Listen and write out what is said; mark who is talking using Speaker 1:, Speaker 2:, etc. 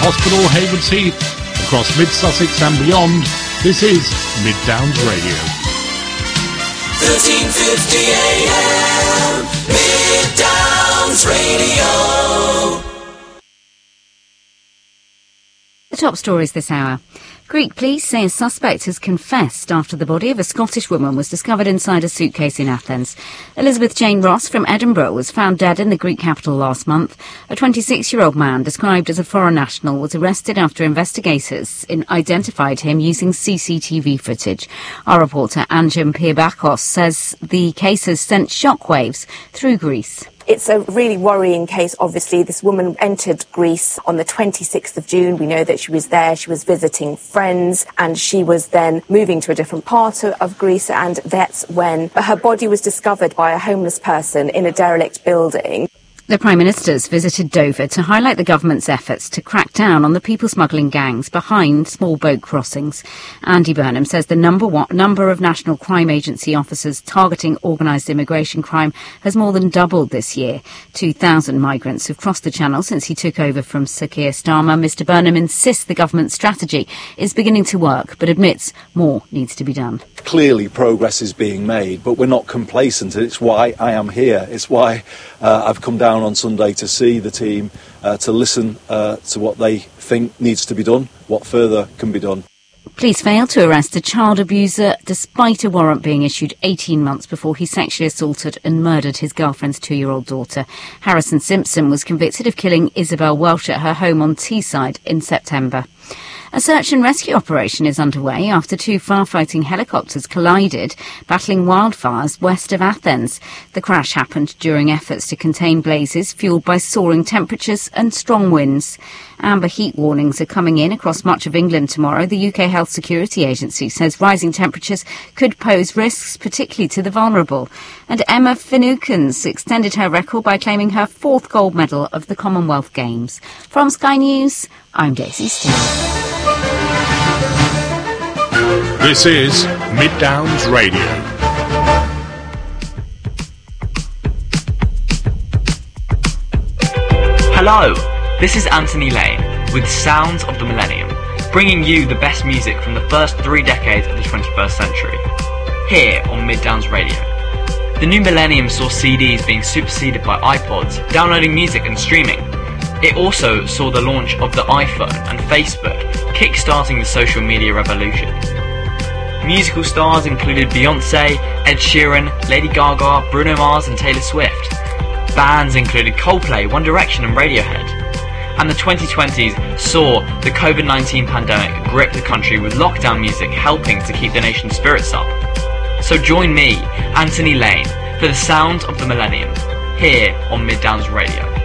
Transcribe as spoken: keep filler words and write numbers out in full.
Speaker 1: Hospital, Haywards Heath, across Mid-Sussex and beyond, this is Mid Downs Radio.
Speaker 2: thirteen fifty A M, Mid Downs Radio.
Speaker 3: The top stories this hour. Greek police say a suspect has confessed after the body of a Scottish woman was discovered inside a suitcase in Athens. Elizabeth Jane Ross from Edinburgh was found dead in the Greek capital last month. A twenty-six-year-old man described as a foreign national was arrested after investigators in identified him using C C T V footage. Our reporter Anjum Piabakos says the case has sent shockwaves through Greece.
Speaker 4: It's a really worrying case, obviously. This woman entered Greece on the twenty-sixth of June. We know that she was there, she was visiting friends, and she was then moving to a different part of Greece, and that's when her body was discovered by a homeless person in a derelict building.
Speaker 3: The Prime Minister's visited Dover to highlight the government's efforts to crack down on the people smuggling gangs behind small boat crossings. Andy Burnham says the number one, number of National Crime Agency officers targeting organised immigration crime has more than doubled this year. two thousand migrants have crossed the Channel since he took over from Sir Keir Starmer. Mister Burnham insists the government's strategy is beginning to work, but admits more needs to be done.
Speaker 5: Clearly progress is being made, but we're not complacent. It's why I am here. It's why uh, I've come down on Sunday to see the team, uh, to listen uh, to what they think needs to be done, what further can be done.
Speaker 3: Police failed to arrest a child abuser despite a warrant being issued eighteen months before he sexually assaulted and murdered his girlfriend's two-year-old daughter. Harrison Simpson was convicted of killing Isabel Welsh at her home on Teesside in September. A search and rescue operation is underway after two firefighting helicopters collided, battling wildfires west of Athens. The crash happened during efforts to contain blazes fuelled by soaring temperatures and strong winds. Amber heat warnings are coming in across much of England tomorrow. The U K Health Security Agency says rising temperatures could pose risks, particularly to the vulnerable. And Emma Finucane extended her record by claiming her fourth gold medal of the Commonwealth Games. From Sky News, I'm Daisy Steele.
Speaker 1: This is Mid Downs Radio.
Speaker 6: Hello, this is Anthony Lane with Sounds of the Millennium, bringing you the best music from the first three decades of the twenty-first century, here on Mid Downs Radio. The new millennium saw C Ds being superseded by iPods, downloading music and streaming. It also saw the launch of the iPhone and Facebook, kick-starting the social media revolution. Musical stars included Beyoncé, Ed Sheeran, Lady Gaga, Bruno Mars and Taylor Swift. Bands included Coldplay, One Direction and Radiohead. And the twenty twenties saw the COVID nineteen pandemic grip the country with lockdown music helping to keep the nation's spirits up. So join me, Anthony Lane, for the sound of the millennium, here on Mid Downs Radio.